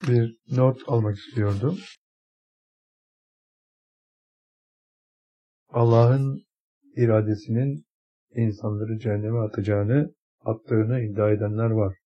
bir not almak istiyordum. Allah'ın iradesinin insanları cehenneme attığını iddia edenler var.